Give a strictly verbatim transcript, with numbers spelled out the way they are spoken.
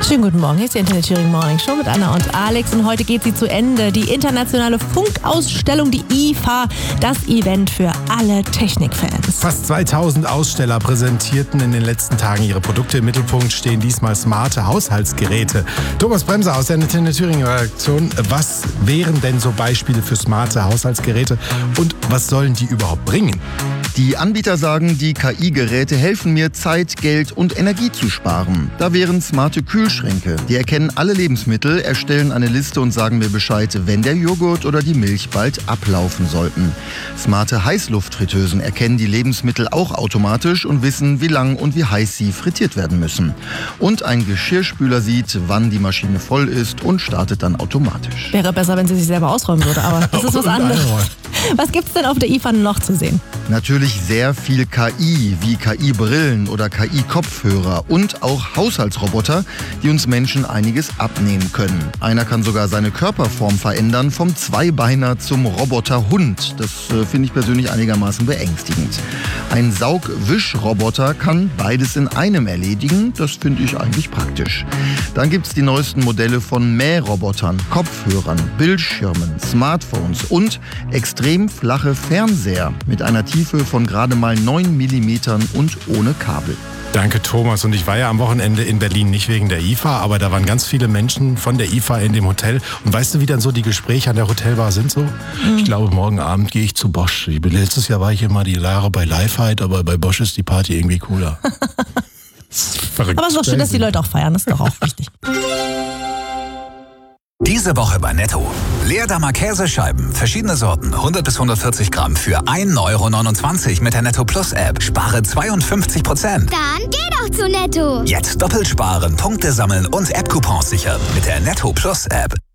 Schönen guten Morgen, hier ist die Internet Thüringen Morning Show mit Anna und Alex und heute geht sie zu Ende. Die internationale Funkausstellung, die I F A, das Event für alle Technikfans. Fast zweitausend Aussteller präsentierten in den letzten Tagen ihre Produkte. Im Mittelpunkt stehen diesmal smarte Haushaltsgeräte. Thomas Bremser aus der Internet Thüringen Redaktion. Was wären denn so Beispiele für smarte Haushaltsgeräte und was sollen die überhaupt bringen? Die Anbieter sagen, die K I-Geräte helfen mir, Zeit, Geld und Energie zu sparen. Da wären smarte Kühlschränke. Die erkennen alle Lebensmittel, erstellen eine Liste und sagen mir Bescheid, wenn der Joghurt oder die Milch bald ablaufen sollten. Smarte Heißluftfritteusen erkennen die Lebensmittel auch automatisch und wissen, wie lang und wie heiß sie frittiert werden müssen. Und ein Geschirrspüler sieht, wann die Maschine voll ist und startet dann automatisch. Wäre besser, wenn sie sich selber ausräumen würde, aber das ist was anderes. Was gibt's denn auf der I F A noch zu sehen? Natürlich sehr viel K I, wie K I-Brillen oder K I-Kopfhörer und auch Haushaltsroboter, die uns Menschen einiges abnehmen können. Einer kann sogar seine Körperform verändern, vom Zweibeiner zum Roboterhund. Das äh, finde ich persönlich einigermaßen beängstigend. Ein Saugwischroboter kann beides in einem erledigen. Das finde ich eigentlich praktisch. Dann gibt es die neuesten Modelle von Mährobotern, Kopfhörern, Bildschirmen, Smartphones und extrem flache Fernseher mit einer Tiefe von gerade mal neun Millimetern und ohne Kabel. Danke, Thomas. Und ich war ja am Wochenende in Berlin, nicht wegen der I F A, aber da waren ganz viele Menschen von der I F A in dem Hotel. Und weißt du, wie dann so die Gespräche an der Hotelbar sind so? Mhm. Ich glaube, morgen Abend gehe ich zu Bosch. Letztes Jahr war ich immer die Jahre bei Lifehide, aber bei Bosch ist die Party irgendwie cooler. Aber es ist doch schön, dass die Leute auch feiern. Das ist doch auch wichtig. Diese Woche bei Netto. Leerdammer Käsescheiben, verschiedene Sorten, hundert bis hundertvierzig Gramm für ein Euro neunundzwanzig mit der Netto Plus App. Spare zweiundfünfzig Prozent. Dann geh doch zu Netto. Jetzt doppelt sparen, Punkte sammeln und App-Coupons sichern mit der Netto Plus App.